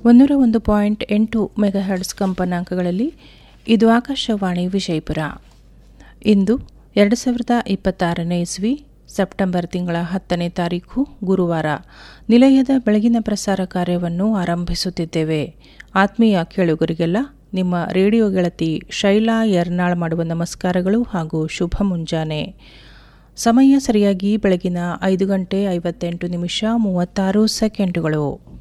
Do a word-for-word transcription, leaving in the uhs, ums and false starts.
ಒಂದೂರ ಒಂದು ಪಾಯಿಂಟ್ ಎಂಟು ಮೆಗಾಹರ್ಟ್ಸ್ ಕಂಪನಾಂಕಗಳಲ್ಲಿ ಇದು ಆಕಾಶವಾಣಿ ವಿಜಯಪುರ. ಇಂದು ಎರಡು ಸಾವಿರದ ಇಪ್ಪತ್ತಾರನೇ ಇಸ್ವಿ ಸೆಪ್ಟೆಂಬರ್ ತಿಂಗಳ ಹತ್ತನೇ ತಾರೀಖು ಗುರುವಾರ. ನಿಲಯದ ಬೆಳಗಿನ ಪ್ರಸಾರ ಕಾರ್ಯವನ್ನು ಆರಂಭಿಸುತ್ತಿದ್ದೇವೆ. ಆತ್ಮೀಯ ಕೇಳುಗರಿಗೆಲ್ಲ ನಿಮ್ಮ ರೇಡಿಯೋ ಗೆಳತಿ ಶೈಲಾ ಯರ್ನಾಳ್ ಮಾಡುವ ನಮಸ್ಕಾರಗಳು ಹಾಗೂ ಶುಭ ಮುಂಜಾನೆ. ಸಮಯ ಸರಿಯಾಗಿ ಬೆಳಗಿನ ಐದು ಗಂಟೆ ಐವತ್ತೆಂಟು ನಿಮಿಷ ಮೂವತ್ತಾರು ಸೆಕೆಂಡುಗಳು.